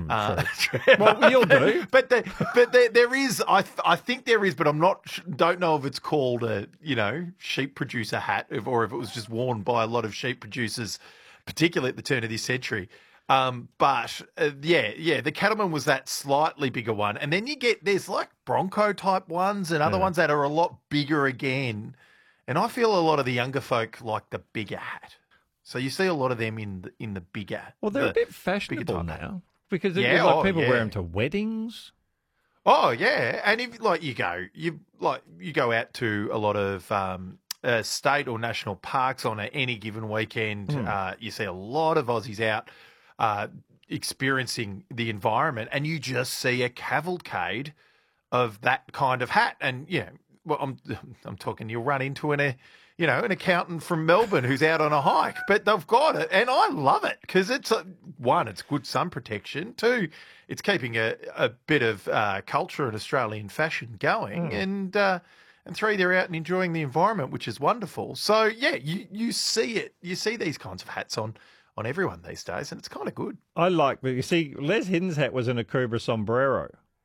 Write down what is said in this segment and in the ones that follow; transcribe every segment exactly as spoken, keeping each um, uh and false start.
Uh, Well, we all do. But there, but there, there is, I th- I think there is, but I'm not, don't know if it's called a, you know, sheep producer hat, if, or if it was just worn by a lot of sheep producers, particularly at the turn of this century. Um, but uh, yeah, yeah, the Cattleman was that slightly bigger one, and then you get there's like Bronco type ones and other Yeah. ones that are a lot bigger again. And I feel a lot of the younger folk like the bigger hat. So you see a lot of them in the, in the bigger. Well, they're the a bit bigger fashionable type now hat. because it- Yeah, like oh, people yeah. wear them to weddings. Oh yeah, and if like you go, you like you go out to a lot of um, uh, state or national parks on a, any given weekend. Mm. Uh, you see a lot of Aussies out uh, experiencing the environment, and you just see a cavalcade of that kind of hat. And you know, well, I'm I'm talking. You'll run into an a you know an accountant from Melbourne who's out on a hike, but they've got it, and I love it because it's a, one, it's good sun protection. Two, it's keeping a, a bit of uh, culture and Australian fashion going, Mm. and uh, and three, they're out and enjoying the environment, which is wonderful. So yeah, you you see it, you see these kinds of hats on on everyone these days, and it's kind of good. I like, but you see, Les Hidden's hat was an Akubra sombrero.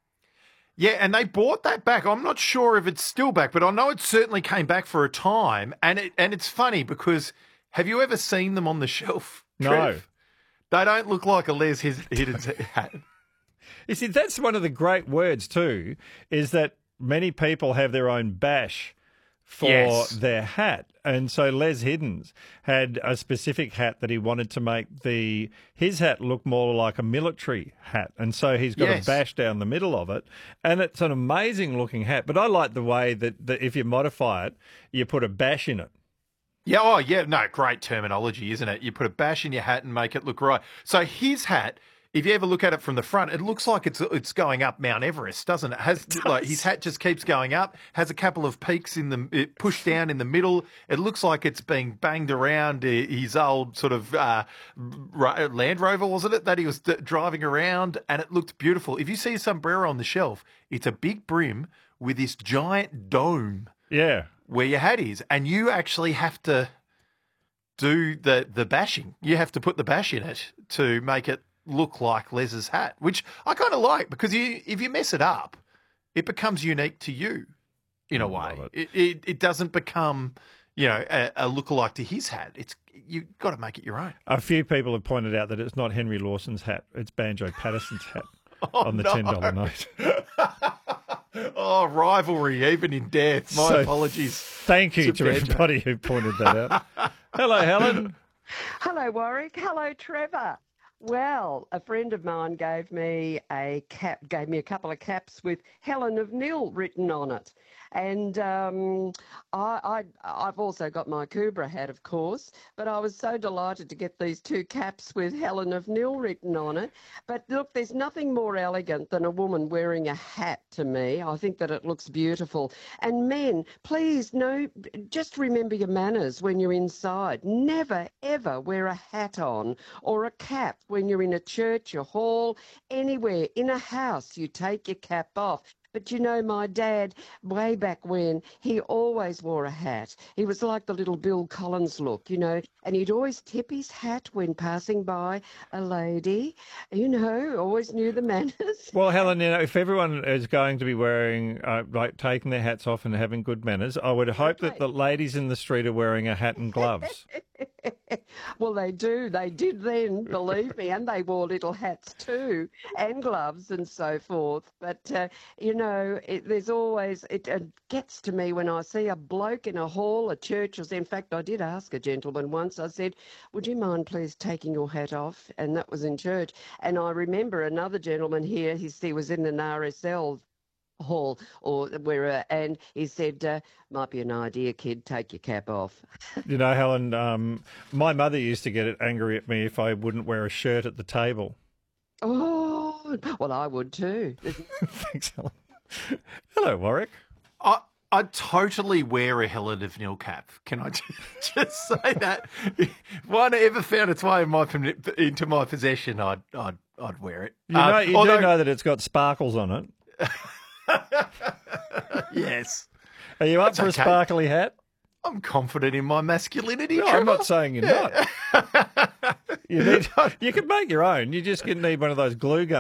Yeah, and they brought that back. I'm not sure if it's still back, but I know it certainly came back for a time. And it and it's funny because have you ever seen them on the shelf? No. Trev? They don't look like a Les Hidden's hat. You see, that's one of the great words too, is that many people have their own bash for Yes. their hat. And so Les Hiddens had a specific hat that he wanted to make the his hat look more like a military hat. And so he's got Yes. a bash down the middle of it. And it's an amazing looking hat. But I like the way that, that if you modify it, you put a bash in it. Yeah, oh yeah, no, great terminology, isn't it? You put a bash in your hat and make it look right. So his hat, if you ever look at it from the front, it looks like it's it's going up Mount Everest, doesn't it? Has It like does. his hat just keeps going up, has a couple of peaks in the it pushed down in the middle. It looks like it's being banged around uh, his old sort of uh, Ro- Land Rover, wasn't it, that he was d- driving around, and it looked beautiful. If you see a sombrero on the shelf, it's a big brim with this giant dome Yeah. where your hat is, and you actually have to do the the bashing. You have to put the bash in it to make it look like Les's hat, which I kind of like because you if you mess it up, it becomes unique to you in a I way. love It. It, it doesn't become, you know, a, a lookalike to his hat. It's you've got to make it your own. A few people have pointed out that it's not Henry Lawson's hat, it's Banjo Patterson's hat Oh, on the no. ten dollar note. Oh, rivalry, even in death. My So, apologies. Thank you to to Banjo. everybody who pointed that out. Hello, Helen. Hello, Warwick. Hello, Trevor. Well, a friend of mine gave me a cap, gave me a couple of caps with Helen of Nil written on it. And um, I, I, I've also got my Kubra hat, of course, but I was so delighted to get these two caps with Helen of Nil written on it. But look, there's nothing more elegant than a woman wearing a hat to me. I think that it looks beautiful. And men, please, no, just remember your manners when you're inside. Never, ever wear a hat on or a cap when you're in a church, a hall, anywhere, in a house. You take your cap off. But you know, my dad, way back when, he always wore a hat. He was like the little Bill Collins look, you know, and he'd always tip his hat when passing by a lady, you know, always knew the manners. Well, Helen, you know, if everyone is going to be wearing, uh, like, taking their hats off and having good manners, I would hope that Okay. the ladies in the street are wearing a hat and gloves. Well, they do. They did then, believe me, and they wore little hats too, and gloves and so forth. But, uh, you know, it, there's always, it, it gets to me when I see a bloke in a hall, a church. Or, in fact, I did ask a gentleman once, I said, would you mind please taking your hat off? And that was in church. And I remember another gentleman here, he, he was in an R S L hall or where uh, and he said uh, might be an idea, kid, take your cap off. You know, Helen, um, my mother used to get angry at me if I wouldn't wear a shirt at the table. Oh, well, I would too. Thanks, Helen. Hello, Warwick. I I totally wear a Helen of Nil cap. Can I just, just say that? If one ever found its way in my, into my possession, I'd I'd I'd wear it. You know, Uh, you although- do know that it's got sparkles on it. Yes. Are you up That's for a okay. sparkly hat? I'm confident in my masculinity. No, Trevor. I'm not saying you're not. You need, you can make your own. You just need one of those glue guns.